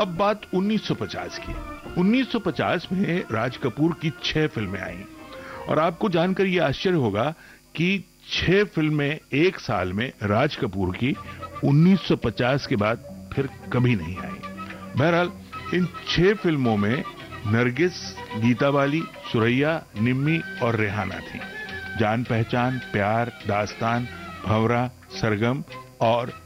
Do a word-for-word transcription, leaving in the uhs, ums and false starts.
अब बात उन्नीस सौ पचास की। उन्नीस सौ पचास में राज कपूर की छह फिल्में आईं और आपको जानकर यह आश्चर्य होगा कि छह फिल्में एक साल में राज कपूर की उन्नीस सौ पचास के बाद फिर कभी नहीं आई। बहरहाल इन छह फिल्मों में नरगिस, गीता बाली, सुरैया, निम्मी और रेहाना थी। जान पहचान, प्यार, दास्तान, भंवरा, सरगम और